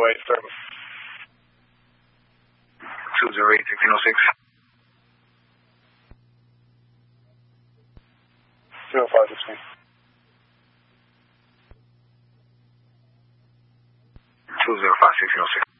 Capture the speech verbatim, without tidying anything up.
eight service. two zero eight, sixteen oh six. zero five sixteen. two zero five, sixteen oh six.